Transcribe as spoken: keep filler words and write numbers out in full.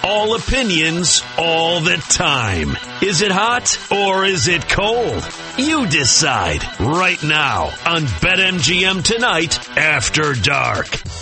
all opinions, all the time. Is it hot or is it cold? You decide right now on BetMGM Tonight After Dark.